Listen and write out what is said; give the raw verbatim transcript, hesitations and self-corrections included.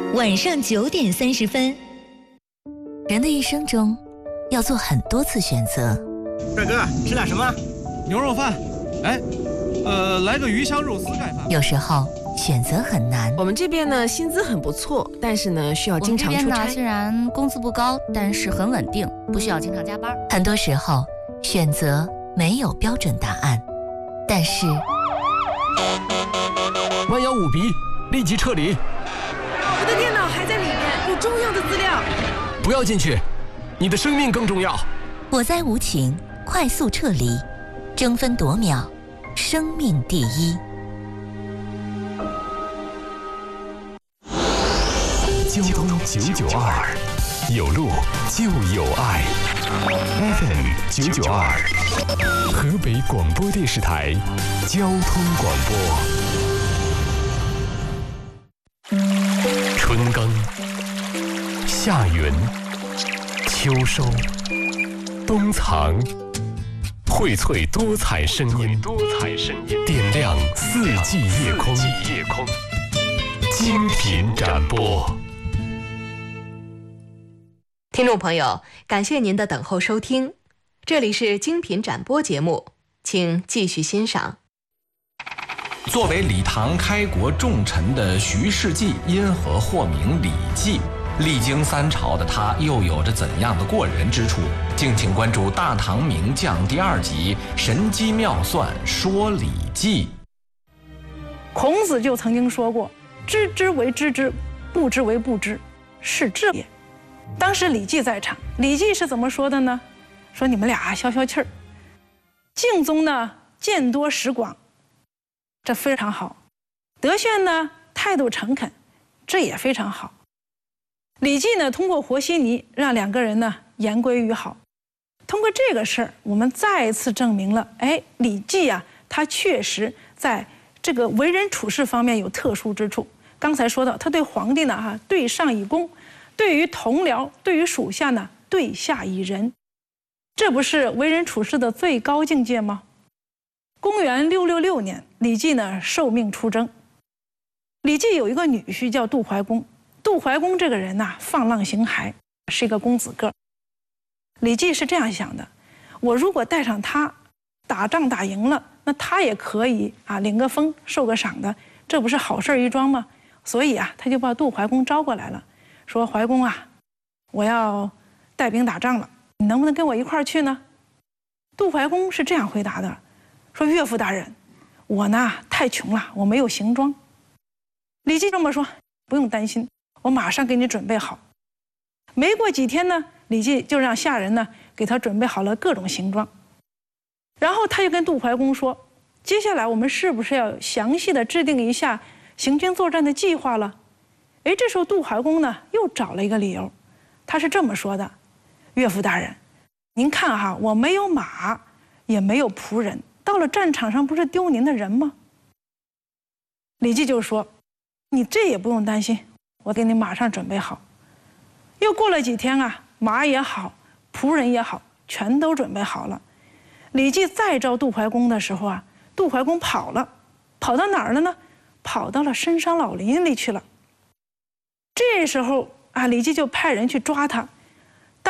晚上九点三十分。 人的一生中，要做很多次选择。 帅哥，吃点什么？ 牛肉饭。哎，呃，来个鱼香肉丝盖饭。 有时候选择很难。 我们这边呢，薪资很不错，但是呢，需要经常出差。 我们这边呢，虽然工资不高，但是很稳定，不需要经常加班。很多时候，选择没有标准答案，但是万幺五 B， 立即撤离。 我的电脑还在里面，有重要的资料。 不要进去，你的生命更重要。 火灾无情，快速撤离，争分夺秒，生命第一。 交通九九二，有路就有爱。F M 九九二，河北广播电视台交通广播。春耕、夏耘、秋收、冬藏，荟萃多彩声音，多彩声音点亮四季夜空，夜空精品展播。 听众朋友，感谢您的等候收听，这里是精品展播节目，请继续欣赏。 作为李唐开国重臣的徐世绩，因何获名李绩？历经三朝的他又有着怎样的过人之处？敬请关注《大唐名将》第二集《神机妙算说李绩》。 孔子就曾经说过：“知之为知之，不知为不知，是智也。”当时李绩在场，李绩是怎么说的呢？说你们俩消消气儿。敬宗呢，见多识广，这非常好。德炫呢，态度诚恳，这也非常好。李绩呢，通过和稀泥，让两个人呢言归于好。通过这个事儿，我们再一次证明了，哎，李绩啊，他确实在这个为人处事方面有特殊之处。刚才说到，他对皇帝呢，哈，对上以公。对于同僚，对于属下呢，对下以仁，这不是为人处事的最高境界吗？公元六六六年，李绩呢受命出征。李绩有一个女婿叫杜怀公，杜怀公这个人呐，放浪形骸，是一个公子哥。李绩是这样想的：我如果带上他，打仗打赢了，那他也可以啊领个封，受个赏的，这不是好事一桩吗？所以啊，他就把杜怀公招过来了。说怀公啊，我要带兵打仗了，你能不能跟我一块儿去呢？杜怀公是这样回答的，说岳父大人，我呢太穷了，我没有行装。李绩这么说，不用担心，我马上给你准备好。没过几天呢，李绩就让下人呢给他准备好了各种行装，然后他就跟杜怀公说，接下来我们是不是要详细的制定一下行军作战的计划了？哎，这时候杜怀公呢又找了一个理由，他是这么说的：岳父大人，您看哈，我没有马，也没有仆人，到了战场上不是丢您的人吗？李绩就说：你这也不用担心，我给你马上准备好。又过了几天啊，马也好，仆人也好，全都准备好了。李绩再召杜怀公的时候啊，杜怀公跑了，跑到哪儿了呢？跑到了深山老林里去了。这时候啊，李绩就派人去抓他，